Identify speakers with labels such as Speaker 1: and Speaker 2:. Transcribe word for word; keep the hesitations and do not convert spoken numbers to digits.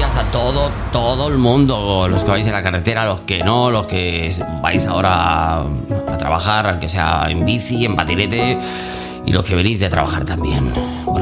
Speaker 1: días a todo, todo el mundo. Los que vais en la carretera, los que no, los que vais ahora a trabajar, aunque sea en bici, en patinete, y los que venís de trabajar también. Bueno,